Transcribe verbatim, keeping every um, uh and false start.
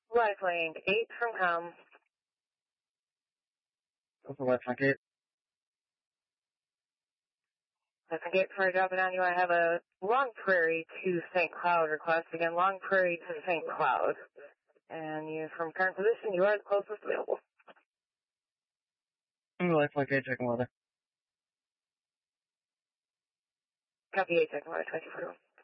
Lifelink eight from com. What's the Lifelink eight? Lifelink eight, before I drop it on you, I have a Long Prairie to Saint Cloud request. Again, Long Prairie to Saint Cloud. And you, from current position, you are the closest available. Lifelink eight, checking weather. Copy eight, checking weather, twenty-four.